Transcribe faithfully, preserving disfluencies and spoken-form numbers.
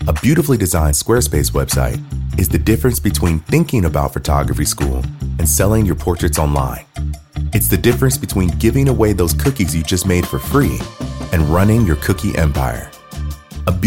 A beautifully designed Squarespace website is the difference between thinking about photography school and selling your portraits online. It's the difference between giving away those cookies you just made for free and running your cookie empire.